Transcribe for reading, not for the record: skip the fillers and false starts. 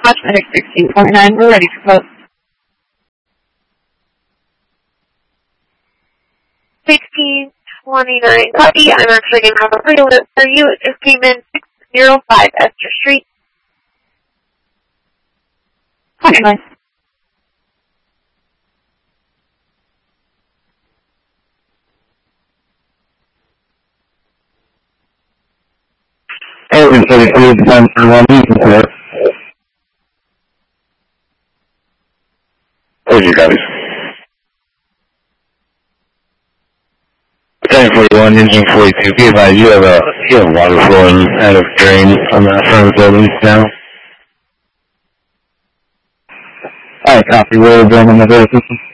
Watch medic 1649, we're ready for post. 1629, copy. I'm actually going to have a pre-alert for you. It just came in 605 Esther Street. Hi, guys. Open 32, 1031, sir. Where's you guys? 1041, engine 42. Be advised, you have water flowing out of drain on that front building now. Alright, copy. We're bringing the system.